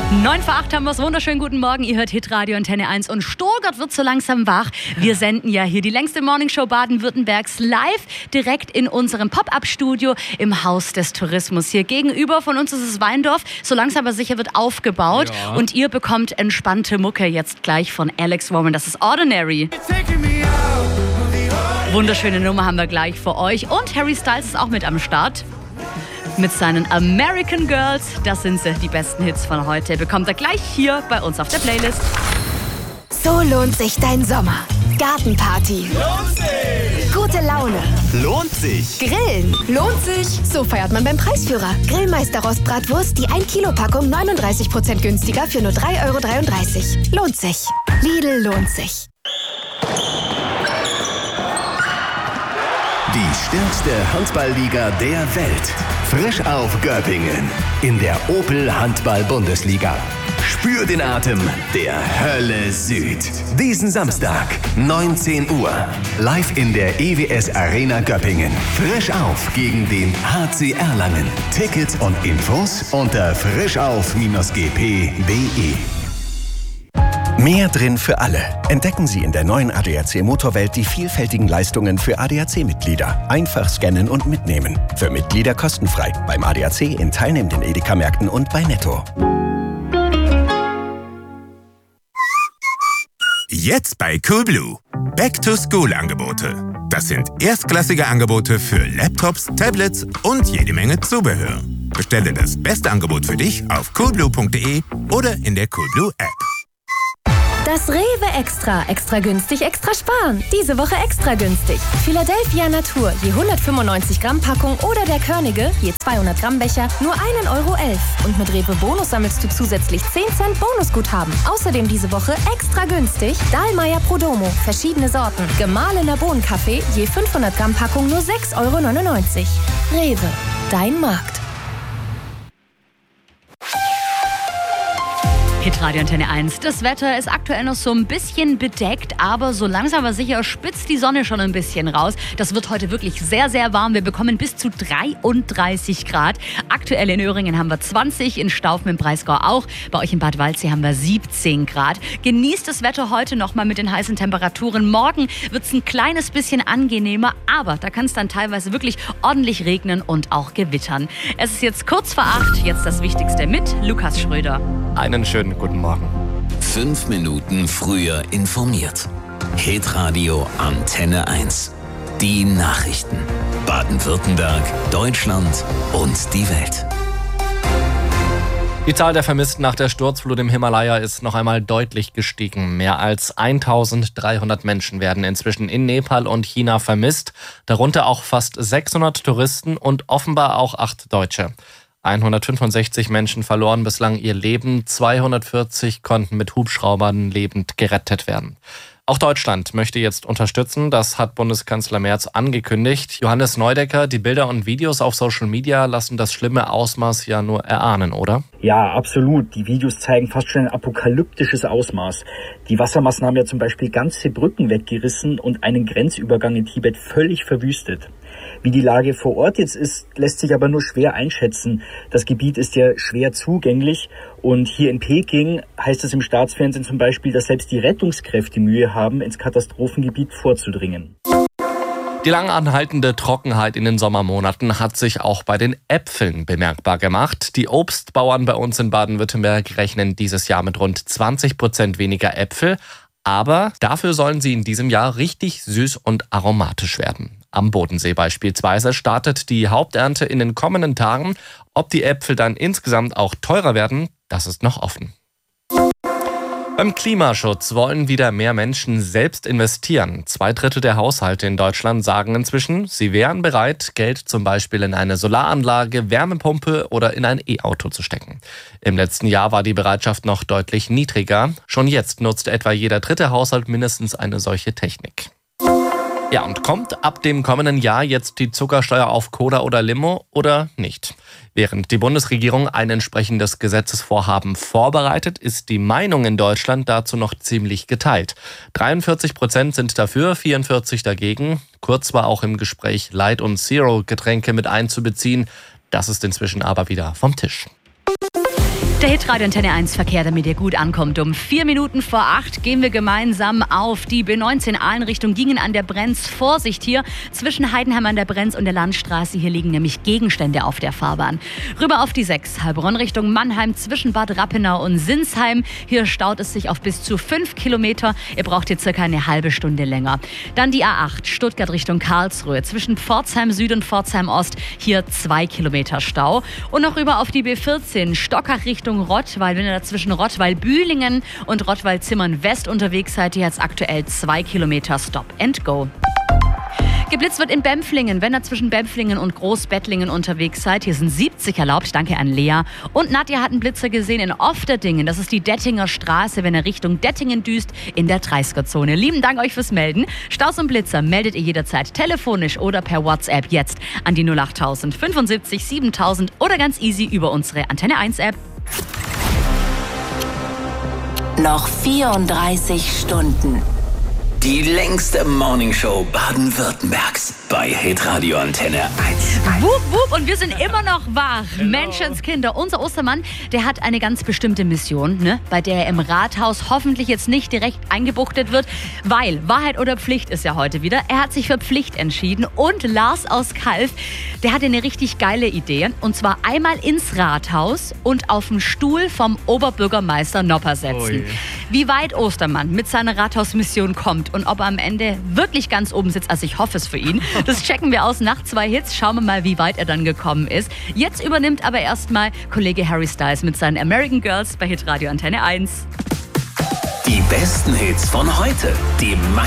9 vor 8 haben wir es. Wunderschönen guten Morgen. Ihr hört Hitradio Antenne 1 und Stuttgart wird so langsam wach. Wir senden ja hier die längste Morningshow Baden-Württembergs live direkt in unserem Pop-Up-Studio im Haus des Tourismus. Hier gegenüber von uns ist es Weindorf. So langsam aber sicher wird aufgebaut. Ja. Und ihr bekommt entspannte Mucke jetzt gleich von Alex Warren. Das ist Ordinary. Wunderschöne Nummer haben wir gleich für euch. Und Harry Styles ist auch mit am Start. Mit seinen American Girls, das sind sie, die besten Hits von heute, bekommt er gleich hier bei uns auf der Playlist. So lohnt sich dein Sommer. Gartenparty. Lohnt sich. Gute Laune. Lohnt sich. Grillen. Lohnt sich. So feiert man beim Preisführer. Grillmeister Rostbratwurst, die 1 Kilo Packung 39% günstiger für nur 3,33 €. Lohnt sich. Lidl lohnt sich. Die stärkste Handballliga der Welt. Frisch auf Göppingen. In der Opel Handball-Bundesliga. Spür den Atem der Hölle Süd. Diesen Samstag, 19 Uhr. Live in der EWS Arena Göppingen. Frisch auf gegen den HC Erlangen. Tickets und Infos unter frischauf-gp.de. Mehr drin für alle. Entdecken Sie in der neuen ADAC Motorwelt die vielfältigen Leistungen für ADAC-Mitglieder. Einfach scannen und mitnehmen. Für Mitglieder kostenfrei. Beim ADAC in teilnehmenden Edeka-Märkten und bei Netto. Jetzt bei Coolblue. Back-to-School-Angebote. Das sind erstklassige Angebote für Laptops, Tablets und jede Menge Zubehör. Bestelle das beste Angebot für dich auf coolblue.de oder in der Coolblue-App. Das Rewe Extra. Extra günstig, extra sparen. Diese Woche extra günstig. Philadelphia Natur, je 195 Gramm Packung oder der Körnige, je 200 Gramm Becher, nur 1,11 €. Und mit Rewe Bonus sammelst du zusätzlich 10 Cent Bonusguthaben. Außerdem diese Woche extra günstig Dahlmeier Prodomo, verschiedene Sorten. Gemahlener Bohnenkaffee, je 500 Gramm Packung nur 6,99 €. Rewe, dein Markt. Hitradio Antenne 1. Das Wetter ist aktuell noch so ein bisschen bedeckt, aber so langsam aber sicher spitzt die Sonne schon ein bisschen raus. Das wird heute wirklich sehr, sehr warm. Wir bekommen bis zu 33 Grad. Aktuell in Öhringen haben wir 20, in Staufen im Breisgau auch. Bei euch in Bad Waldsee haben wir 17 Grad. Genießt das Wetter heute noch mal mit den heißen Temperaturen. Morgen wird es ein kleines bisschen angenehmer, aber da kann es dann teilweise wirklich ordentlich regnen und auch gewittern. Es ist jetzt kurz vor 8. Jetzt das Wichtigste mit Lukas Schröder. Einen schönen guten Morgen. 5 Minuten früher informiert. Hitradio Antenne 1. Die Nachrichten. Baden-Württemberg, Deutschland und die Welt. Die Zahl der Vermissten nach der Sturzflut im Himalaya ist noch einmal deutlich gestiegen. Mehr als 1300 Menschen werden inzwischen in Nepal und China vermisst. Darunter auch fast 600 Touristen und offenbar auch 8 Deutsche. 165 Menschen verloren bislang ihr Leben, 240 konnten mit Hubschraubern lebend gerettet werden. Auch Deutschland möchte jetzt unterstützen, das hat Bundeskanzler Merz angekündigt. Johannes Neudecker, die Bilder und Videos auf Social Media lassen das schlimme Ausmaß ja nur erahnen, oder? Ja, absolut. Die Videos zeigen fast schon ein apokalyptisches Ausmaß. Die Wassermassen haben ja zum Beispiel ganze Brücken weggerissen und einen Grenzübergang in Tibet völlig verwüstet. Wie die Lage vor Ort jetzt ist, lässt sich aber nur schwer einschätzen. Das Gebiet ist ja schwer zugänglich und hier in Peking heißt es im Staatsfernsehen zum Beispiel, dass selbst die Rettungskräfte Mühe haben, ins Katastrophengebiet vorzudringen. Die lang anhaltende Trockenheit in den Sommermonaten hat sich auch bei den Äpfeln bemerkbar gemacht. Die Obstbauern bei uns in Baden-Württemberg rechnen dieses Jahr mit rund 20% weniger Äpfel. Aber dafür sollen sie in diesem Jahr richtig süß und aromatisch werden. Am Bodensee beispielsweise startet die Haupternte in den kommenden Tagen. Ob die Äpfel dann insgesamt auch teurer werden, das ist noch offen. Beim Klimaschutz wollen wieder mehr Menschen selbst investieren. 2/3 der Haushalte in Deutschland sagen inzwischen, sie wären bereit, Geld zum Beispiel in eine Solaranlage, Wärmepumpe oder in ein E-Auto zu stecken. Im letzten Jahr war die Bereitschaft noch deutlich niedriger. Schon jetzt nutzt etwa jeder 3. Haushalt mindestens eine solche Technik. Ja, und kommt ab dem kommenden Jahr jetzt die Zuckersteuer auf Cola oder Limo oder nicht? Während die Bundesregierung ein entsprechendes Gesetzesvorhaben vorbereitet, ist die Meinung in Deutschland dazu noch ziemlich geteilt. 43% sind dafür, 44% dagegen. Kurz war auch im Gespräch Light- und Zero-Getränke mit einzubeziehen. Das ist inzwischen aber wieder vom Tisch. Der Hitradio Antenne 1 Verkehr, damit ihr gut ankommt. Um 4 Minuten vor 8 gehen wir gemeinsam auf die B19 Ahlen-Richtung Gingen an der Brenz. Vorsicht hier zwischen Heidenheim an der Brenz und der Landstraße. Hier liegen nämlich Gegenstände auf der Fahrbahn. Rüber auf die 6 Heilbronn Richtung Mannheim zwischen Bad Rappenau und Sinsheim. Hier staut es sich auf bis zu 5 Kilometer. Ihr braucht hier circa eine halbe Stunde länger. Dann die A8 Stuttgart Richtung Karlsruhe zwischen Pforzheim Süd und Pforzheim Ost. Hier 2 Kilometer Stau. Und noch rüber auf die B14 Stockach Richtung Rottweil, wenn ihr da zwischen Rottweil-Bühlingen und Rottweil-Zimmern-West unterwegs seid, ihr jetzt aktuell 2 Kilometer Stop and Go. Geblitzt wird in Bempflingen, wenn ihr zwischen Bempflingen und Großbettlingen unterwegs seid. Hier sind 70 erlaubt, danke an Lea. Und Nadja hat einen Blitzer gesehen in Ofterdingen, das ist die Dettinger Straße, wenn ihr Richtung Dettingen düst, in der 30er-Zone. Lieben Dank euch fürs Melden. Staus und Blitzer meldet ihr jederzeit telefonisch oder per WhatsApp jetzt an die 08000 75 7000 oder ganz easy über unsere Antenne 1 App. Noch 34 Stunden. Die längste Morningshow Baden-Württembergs bei Hitradio Antenne 1. Wup, wup, und wir sind immer noch wach. Menschenskinder. Unser Ostermann, der hat eine ganz bestimmte Mission, ne? Bei der er im Rathaus hoffentlich jetzt nicht direkt eingebuchtet wird, weil Wahrheit oder Pflicht ist ja heute wieder. Er hat sich für Pflicht entschieden und Lars aus Kalf, der hatte eine richtig geile Idee. Und zwar einmal ins Rathaus und auf den Stuhl vom Oberbürgermeister Nopper setzen. Wie weit Ostermann mit seiner Rathausmission kommt und ob er am Ende wirklich ganz oben sitzt, also ich hoffe es für ihn. Das checken wir aus nach 2 Hits. Schauen wir mal, wie weit er dann gekommen ist. Jetzt übernimmt aber erstmal Kollege Harry Styles mit seinen American Girls bei Hitradio Antenne 1. Die besten Hits von heute. Die